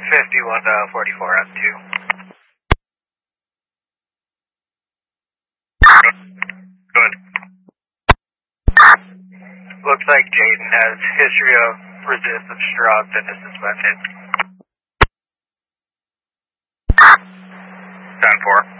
51 to 44 on 2. Good. Looks like Jaden has history of resist obstruct and is suspended. 10-4.